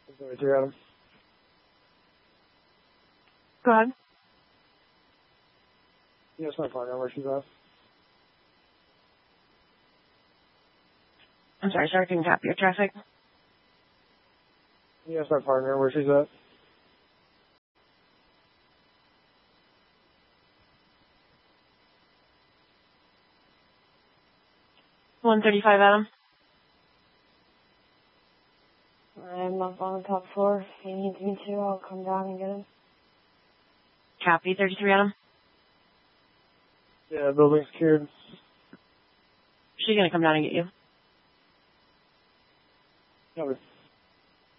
33 Adam. Go ahead. Yes, my partner, where she's at. I'm sorry, sir, I couldn't copy your traffic. Yes, my partner, where she's at. $135, Adam. I'm up on the top floor. If he needs me to, I'll come down and get him. Copy, 33, Adam. Yeah, building secured. She's gonna come down and get you. Copy.